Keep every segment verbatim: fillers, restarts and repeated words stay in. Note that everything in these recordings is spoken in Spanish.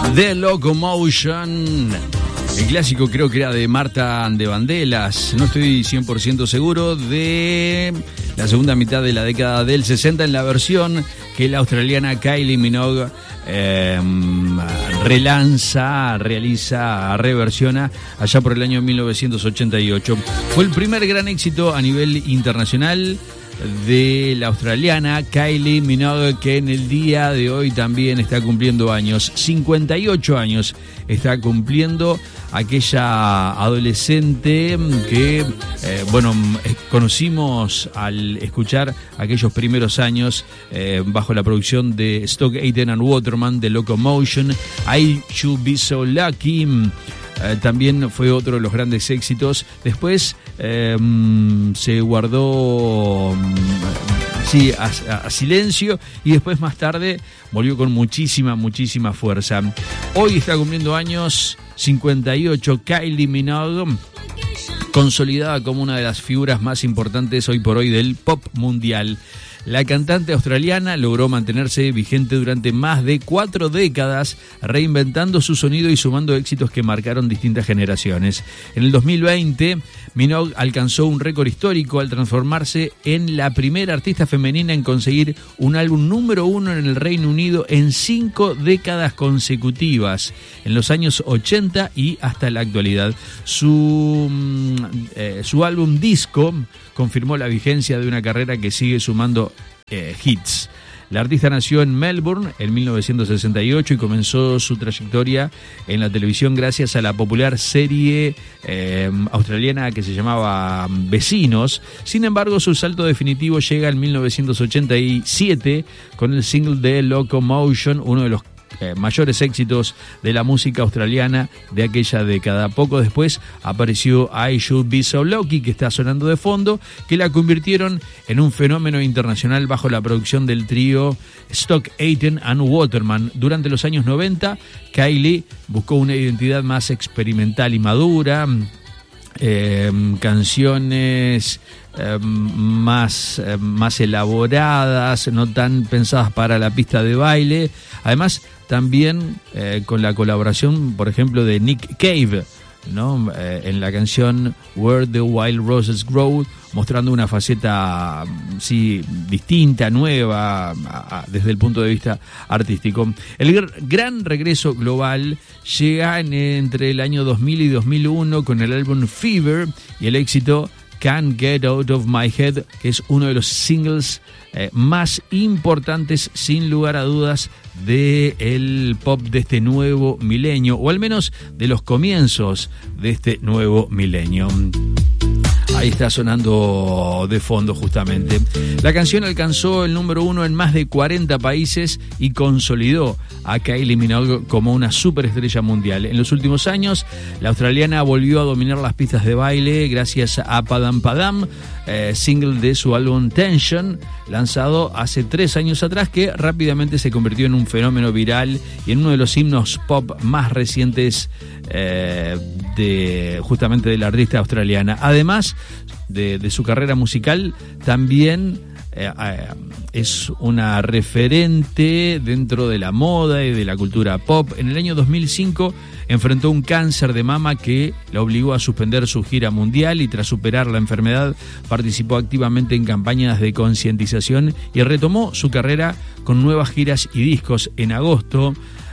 The Locomotion. El clásico creo que era de Marta and the Vandellas. No estoy cien por ciento seguro. De la segunda mitad de la década del sesenta, en la versión que la australiana Kylie Minogue eh, relanza, realiza, reversiona allá por el año mil novecientos ochenta y ocho. Fue el primer gran éxito a nivel internacional de la australiana Kylie Minogue, que en el día de hoy también está cumpliendo años. cincuenta y ocho años está cumpliendo aquella adolescente que, eh, bueno, conocimos al escuchar aquellos primeros años eh, bajo la producción de Stock Aitken and Waterman, de Locomotion. I Should Be So Lucky. Eh, también fue otro de los grandes éxitos. Después eh, se guardó sí, a, a silencio, y después más tarde volvió con muchísima, muchísima fuerza. Hoy está cumpliendo años, cincuenta y ocho, Kylie Minogue, consolidada como una de las figuras más importantes hoy por hoy del pop mundial. La cantante australiana logró mantenerse vigente durante más de cuatro décadas, reinventando su sonido y sumando éxitos que marcaron distintas generaciones. En el dos mil veinte, Minogue alcanzó un récord histórico al transformarse en la primera artista femenina en conseguir un álbum número uno en el Reino Unido en cinco décadas consecutivas, en los años ochenta y hasta la actualidad. Su, eh, su álbum Disco confirmó la vigencia de una carrera que sigue sumando eh, hits. La artista nació en Melbourne en mil novecientos sesenta y ocho y comenzó su trayectoria en la televisión gracias a la popular serie eh, australiana que se llamaba Vecinos. Sin embargo, su salto definitivo llega en mil novecientos ochenta y siete con el single de Locomotion, uno de los Eh, mayores éxitos de la música australiana de aquella década. Poco después apareció I Should Be So Lucky, que está sonando de fondo, que la convirtieron en un fenómeno internacional bajo la producción del trío Stock Aitken and Waterman. Durante los años noventa, Kylie buscó una identidad más experimental y madura, eh, canciones eh, más, eh, más elaboradas, no tan pensadas para la pista de baile. Además, también eh, con la colaboración, por ejemplo, de Nick Cave, ¿no? Eh, en la canción Where the Wild Roses Grow, mostrando una faceta sí, distinta, nueva, a, a, desde el punto de vista artístico. El gr- gran regreso global llega en, entre el año dos mil y dos mil uno con el álbum Fever y el éxito Can't Get Out of My Head, que es uno de los singles eh, más importantes, sin lugar a dudas, del pop de este nuevo milenio, o al menos de los comienzos de este nuevo milenio. Ahí está sonando de fondo justamente. La canción alcanzó el número uno en más de cuarenta países y consolidó a Kylie Minogue como una superestrella mundial. En los últimos años, la australiana volvió a dominar las pistas de baile gracias a Padam Padam, eh, single de su álbum Tension, lanzado hace tres años atrás, que rápidamente se convirtió en un fenómeno viral y en uno de los himnos pop más recientes eh, de justamente de la artista australiana. Además de, de su carrera musical, también eh, eh, es una referente dentro de la moda y de la cultura pop. En el año dos mil cinco enfrentó un cáncer de mama que la obligó a suspender su gira mundial, y tras superar la enfermedad participó activamente en campañas de concientización y retomó su carrera con nuevas giras y discos. En agosto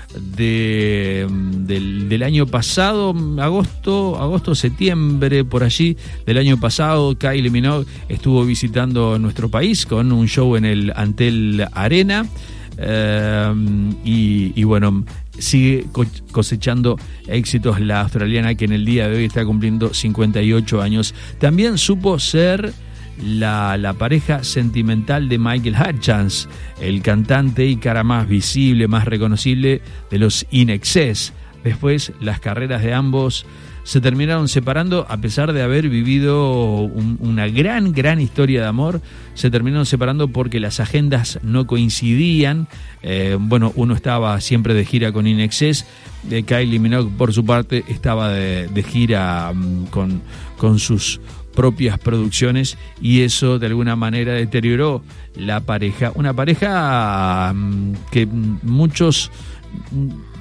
De, del, del año pasado, agosto, agosto, septiembre, por allí del año pasado, Kylie Minogue estuvo visitando nuestro país con un show en el Antel Arena, eh, y, y bueno, sigue cosechando éxitos la australiana, que en el día de hoy está cumpliendo cincuenta y ocho años. También supo ser La, la pareja sentimental de Michael Hutchence, el cantante y cara más visible, más reconocible de los In Excess. Después, las carreras de ambos se terminaron separando, a pesar de haber vivido un, una gran, gran historia de amor. Se terminaron separando porque las agendas no coincidían. Eh, bueno, uno estaba siempre de gira con In Excess. Eh, Kylie Minogue, por su parte, estaba de, de gira um, con, con sus propias producciones, y eso de alguna manera deterioró la pareja. Una pareja um, que muchos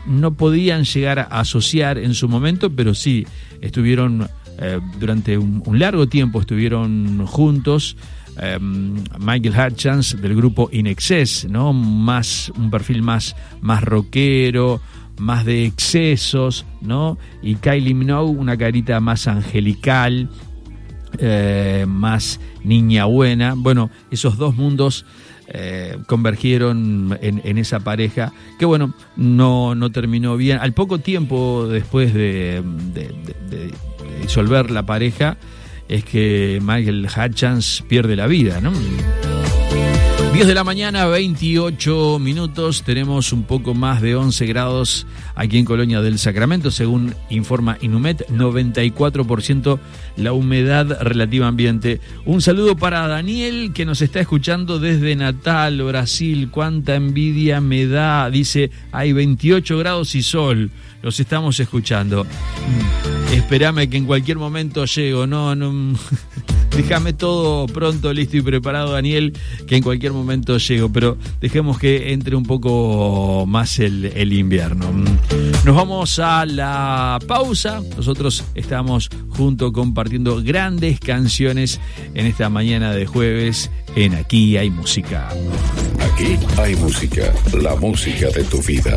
no podían llegar a asociar en su momento, pero sí, estuvieron eh, durante un, un largo tiempo, estuvieron juntos. Eh, Michael Hutchence del grupo In Excess, ¿no? Más, un perfil más, más rockero, más de excesos, ¿no? Y Kylie Minogue, una carita más angelical, eh, más niña buena. Bueno, esos dos mundos eh, convergieron en, en esa pareja que, bueno, no, no terminó bien. Al poco tiempo después de, de, de, de disolver la pareja es que Michael Hutchence pierde la vida, ¿no? diez de la mañana, veintiocho minutos, tenemos un poco más de once grados aquí en Colonia del Sacramento, según informa Inumet, noventa y cuatro por ciento la humedad relativa ambiente. Un saludo para Daniel, que nos está escuchando desde Natal, Brasil. Cuánta envidia me da, dice, hay veintiocho grados y sol, los estamos escuchando. Espérame que en cualquier momento llego, no, no... Déjame todo pronto, listo y preparado, Daniel, que en cualquier momento llego, pero dejemos que entre un poco más el, el invierno. Nos vamos a la pausa. Nosotros estamos juntos compartiendo grandes canciones en esta mañana de jueves en Aquí Hay Música. Aquí hay música, la música de tu vida.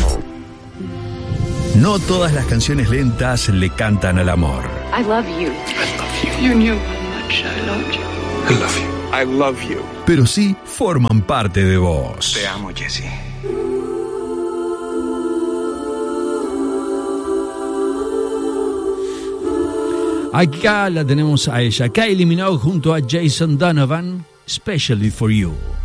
No todas las canciones lentas le cantan al amor. I love you. I love you. You knew how much I loved you. I love you. I love you. Pero sí forman parte de vos. Te amo, Jessie. Acá la tenemos a ella, Kylie Minogue junto a Jason Donovan, Especially for You.